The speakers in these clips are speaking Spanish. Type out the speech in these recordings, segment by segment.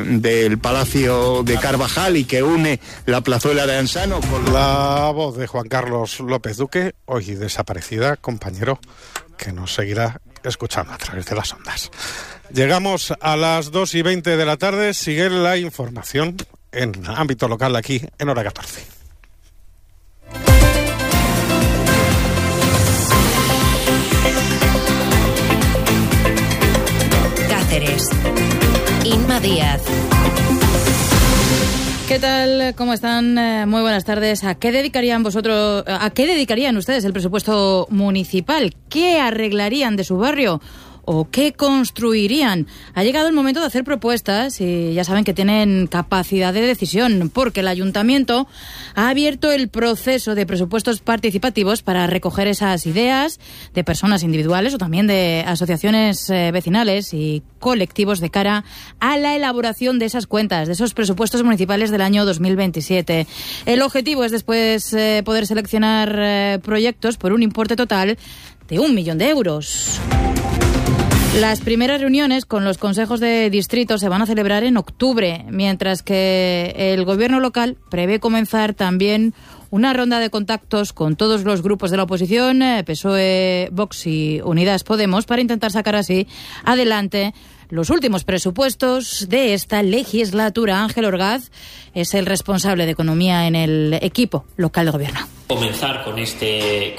del Palacio de Carvajal y que une la plazuela de Ansano con la voz de Juan Carlos López Duque, hoy desaparecida, compañero, que nos seguirá escuchando a través de las ondas. Llegamos a las 2:20 de la tarde, sigue la información en ámbito local aquí en Hora 14. Cáceres. Inma Díaz. ¿Qué tal? ¿Cómo están? Muy buenas tardes. ¿A qué dedicarían ustedes el presupuesto municipal? ¿Qué arreglarían de su barrio? ¿O qué construirían? Ha llegado el momento de hacer propuestas y ya saben que tienen capacidad de decisión porque el Ayuntamiento ha abierto el proceso de presupuestos participativos para recoger esas ideas de personas individuales o también de asociaciones vecinales y colectivos de cara a la elaboración de esas cuentas, de esos presupuestos municipales del año 2027. El objetivo es después poder seleccionar proyectos por un importe total de 1 millón de euros. Las primeras reuniones con los consejos de distrito se van a celebrar en octubre, mientras que el gobierno local prevé comenzar también una ronda de contactos con todos los grupos de la oposición, PSOE, Vox y Unidas Podemos, para intentar sacar así adelante los últimos presupuestos de esta legislatura. Ángel Orgaz es el responsable de Economía en el equipo local de gobierno. Comenzar con este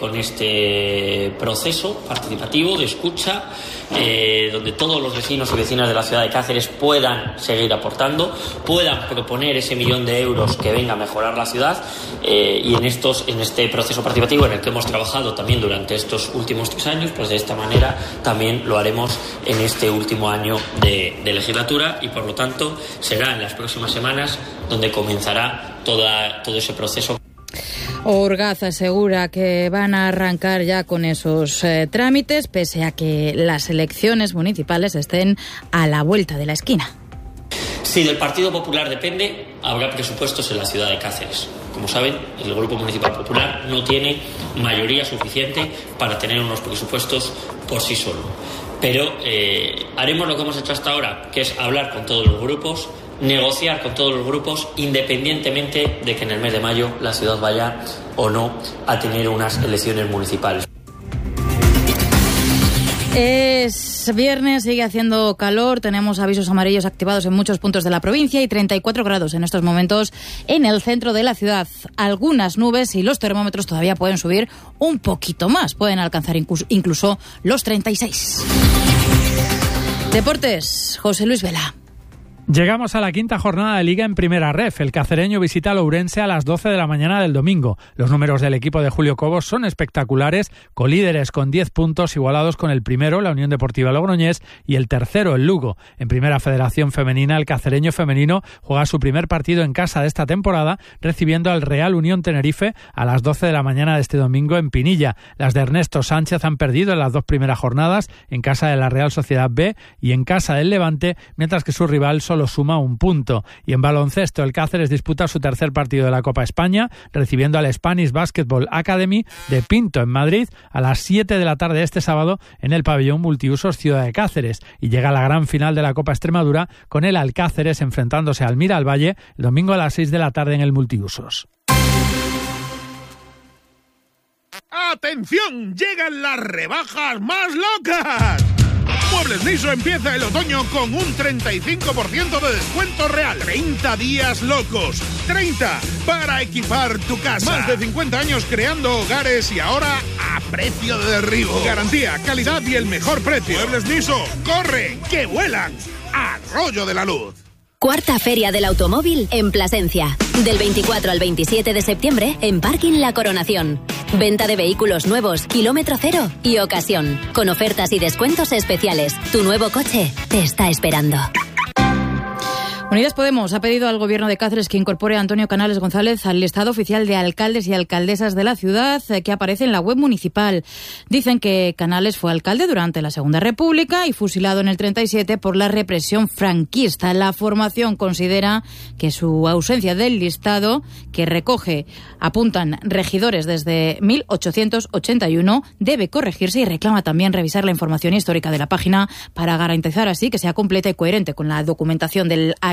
proceso participativo de escucha, donde todos los vecinos y vecinas de la ciudad de Cáceres puedan seguir aportando, puedan proponer ese 1 millón de euros que venga a mejorar la ciudad, y en este proceso participativo en el que hemos trabajado también durante estos últimos 3 años, pues de esta manera también lo haremos en este último año de legislatura, y por lo tanto será en las próximas semanas donde comenzará todo ese proceso. Orgaz asegura que van a arrancar ya con esos trámites, pese a que las elecciones municipales estén a la vuelta de la esquina. Si del Partido Popular depende, habrá presupuestos en la ciudad de Cáceres. Como saben, el Grupo Municipal Popular no tiene mayoría suficiente para tener unos presupuestos por sí solo. Pero haremos lo que hemos hecho hasta ahora, que es hablar con todos los grupos, negociar con todos los grupos, independientemente de que en el mes de mayo la ciudad vaya o no a tener unas elecciones municipales. Es viernes, sigue haciendo calor, tenemos avisos amarillos activados en muchos puntos de la provincia y 34 grados en estos momentos en el centro de la ciudad. Algunas nubes y los termómetros todavía pueden subir un poquito más, pueden alcanzar incluso los 36. Deportes, José Luis Vela. Llegamos a la quinta jornada de Liga en Primera Ref. El cacereño visita a Ourense a las 12 de la mañana del domingo. Los números del equipo de Julio Cobos son espectaculares, colíderes con 10 puntos igualados con el primero, la Unión Deportiva Logroñés, y el tercero, el Lugo. En Primera Federación Femenina, el cacereño femenino juega su primer partido en casa de esta temporada, recibiendo al Real Unión Tenerife a las 12 de la mañana de este domingo en Pinilla. Las de Ernesto Sánchez han perdido en las 2 primeras jornadas, en casa de la Real Sociedad B y en casa del Levante, mientras que su rival solo suma 1 punto. Y en baloncesto, el Cáceres disputa su tercer partido de la Copa España, recibiendo al Spanish Basketball Academy de Pinto en Madrid a las 7 de la tarde este sábado en el pabellón multiusos Ciudad de Cáceres. Y llega la gran final de la Copa Extremadura con el Alcáceres enfrentándose al Miralvalle el domingo a las 6 de la tarde en el multiusos. ¡Atención! ¡Llegan las rebajas más locas! Muebles Niso empieza el otoño con un 35% de descuento real. 30 días locos. 30 para equipar tu casa. Más de 50 años creando hogares y ahora a precio de derribo. Garantía, calidad y el mejor precio. Muebles Niso, corren, que vuelan. Arroyo de la Luz. Cuarta Feria del Automóvil en Plasencia. Del 24 al 27 de septiembre en Parking La Coronación. Venta de vehículos nuevos, kilómetro cero y ocasión. Con ofertas y descuentos especiales. Tu nuevo coche te está esperando. Unidas Podemos ha pedido al Gobierno de Cáceres que incorpore a Antonio Canales González al listado oficial de alcaldes y alcaldesas de la ciudad que aparece en la web municipal. Dicen que Canales fue alcalde durante la Segunda República y fusilado en el 37 por la represión franquista. La formación considera que su ausencia del listado, que recoge, apuntan regidores desde 1881, debe corregirse y reclama también revisar la información histórica de la página para garantizar así que sea completa y coherente con la documentación del